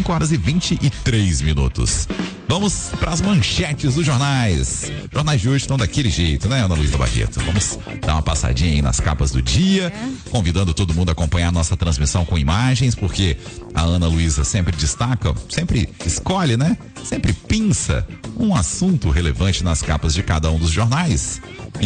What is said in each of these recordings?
5h23. Vamos para as manchetes dos jornais. Jornais de hoje estão daquele jeito, né, Ana Luísa Barreto? Vamos dar uma passadinha aí nas capas do dia, convidando todo mundo a acompanhar a nossa transmissão com imagens, porque a Ana Luísa sempre destaca, sempre escolhe, né? Sempre pinça um assunto relevante nas capas de cada um dos jornais.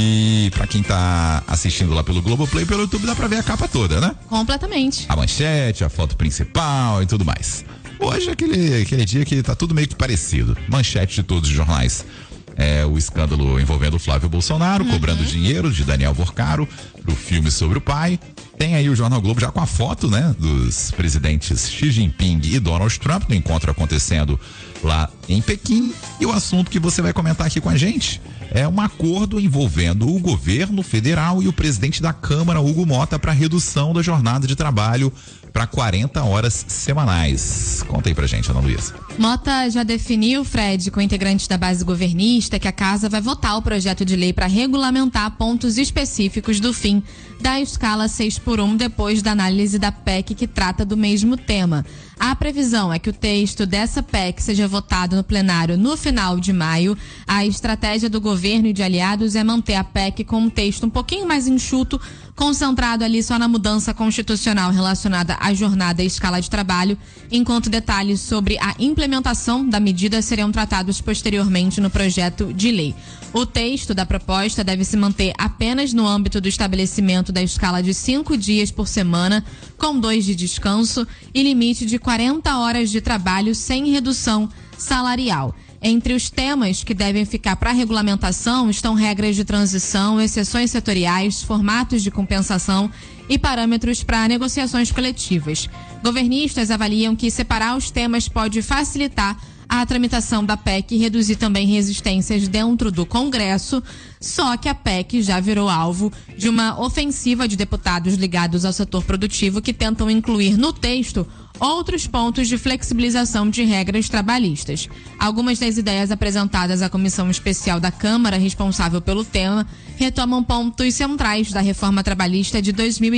E pra quem tá assistindo lá pelo Globoplay, pelo YouTube, dá pra ver a capa toda, né? Completamente. A manchete, a foto principal e tudo mais. Hoje é aquele dia que tá tudo meio que parecido. Manchete de todos os jornais. É o escândalo envolvendo o Flávio Bolsonaro, cobrando dinheiro de Daniel Vorcaro pro filme sobre o pai. Tem aí o Jornal Globo já com a foto, né, dos presidentes Xi Jinping e Donald Trump no encontro acontecendo lá em Pequim. E o assunto que você vai comentar aqui com a gente é um acordo envolvendo o governo federal e o presidente da Câmara, Hugo Mota, para redução da jornada de trabalho para 40 horas semanais. Conta aí pra gente, Ana Luísa. Mota já definiu, Fred, com integrantes da base governista, que a casa vai votar o projeto de lei para regulamentar pontos específicos do fim da escala 6x1 depois da análise da PEC que trata do mesmo tema. A previsão é que o texto dessa PEC seja votado no plenário no final de maio. A estratégia do governo e de aliados é manter a PEC com um texto um pouquinho mais enxuto, concentrado ali só na mudança constitucional relacionada à jornada e escala de trabalho, enquanto detalhes sobre a implementação da medida serão tratados posteriormente no projeto de lei. O texto da proposta deve se manter apenas no âmbito do estabelecimento da escala de 5 dias por semana, com 2 de descanso e limite de 40 horas de trabalho sem redução salarial. Entre os temas que devem ficar para regulamentação estão regras de transição, exceções setoriais, formatos de compensação e parâmetros para negociações coletivas. Governistas avaliam que separar os temas pode facilitar a tramitação da PEC e reduzir também resistências dentro do Congresso, só que a PEC já virou alvo de uma ofensiva de deputados ligados ao setor produtivo que tentam incluir no texto outros pontos de flexibilização de regras trabalhistas. Algumas das ideias apresentadas à Comissão Especial da Câmara, responsável pelo tema, retomam pontos centrais da reforma trabalhista de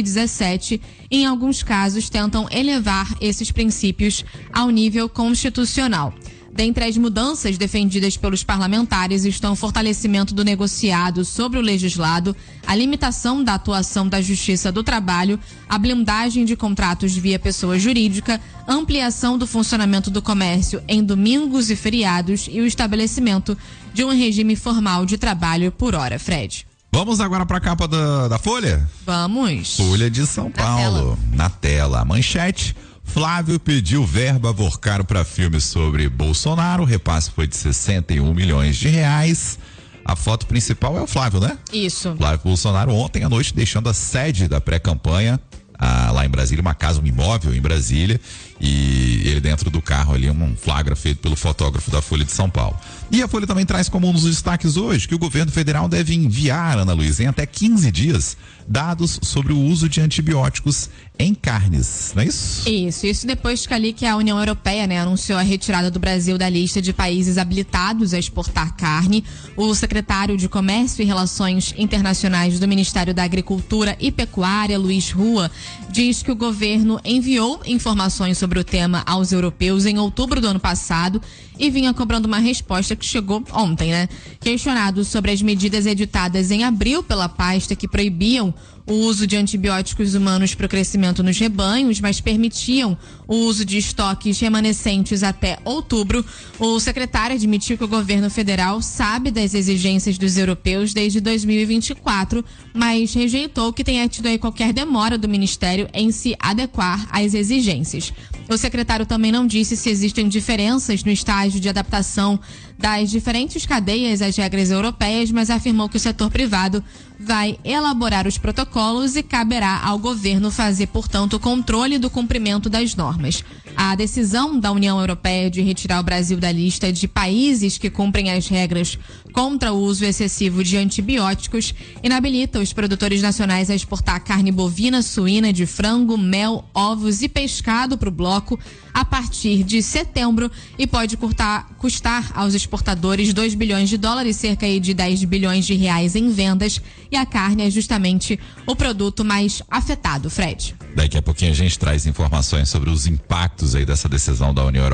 2017 e, em alguns casos, tentam elevar esses princípios ao nível constitucional. Dentre as mudanças defendidas pelos parlamentares estão o fortalecimento do negociado sobre o legislado, a limitação da atuação da Justiça do Trabalho, a blindagem de contratos via pessoa jurídica, ampliação do funcionamento do comércio em domingos e feriados e o estabelecimento de um regime formal de trabalho por hora. Fred. Vamos agora para a capa da Folha? Vamos. Folha de São Paulo. Na tela. A manchete: Flávio pediu verba a Vorcaro para filme sobre Bolsonaro. O repasse foi de 61 milhões de reais. A foto principal é o Flávio, né? Isso. Flávio Bolsonaro ontem à noite deixando a sede da pré-campanha lá em Brasília, uma casa, um imóvel em Brasília, e ele dentro do carro ali, um flagra feito pelo fotógrafo da Folha de São Paulo. E a Folha também traz como um dos destaques hoje que o governo federal deve enviar, Ana Luísa, em até 15 dias, dados sobre o uso de antibióticos em carnes, não é isso? Isso depois que a União Europeia, né, anunciou a retirada do Brasil da lista de países habilitados a exportar carne. O secretário de Comércio e Relações Internacionais do Ministério da Agricultura e Pecuária, Luiz Rua, diz que o governo enviou informações sobre o tema aos europeus em outubro do ano passado e vinha cobrando uma resposta que chegou ontem, né? Questionado sobre as medidas editadas em abril pela pasta que proibiam o uso de antibióticos humanos para o crescimento nos rebanhos, mas permitiam o uso de estoques remanescentes até outubro, o secretário admitiu que o governo federal sabe das exigências dos europeus desde 2024, mas rejeitou que tenha tido aí qualquer demora do ministério em se adequar às exigências. O secretário também não disse se existem diferenças no estágio de adaptação das diferentes cadeias às regras europeias, mas afirmou que o setor privado vai elaborar os protocolos e caberá ao governo fazer, portanto, o controle do cumprimento das normas. A decisão da União Europeia de retirar o Brasil da lista de países que cumprem as regras contra o uso excessivo de antibióticos inabilita os produtores nacionais a exportar carne bovina, suína, de frango, mel, ovos e pescado para o bloco a partir de setembro e pode custar aos exportadores 2 bilhões de dólares, cerca de 10 bilhões de reais em vendas, e a carne é justamente o produto mais afetado, Fred. Daqui a pouquinho a gente traz informações sobre os impactos aí dessa decisão da União Europeia.